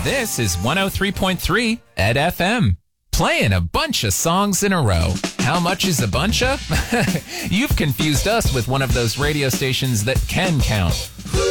This is 103.3 Ed FM. Playing a bunch of songs in a row. How much is a bunch of? You've confused us with one of those radio stations that can count.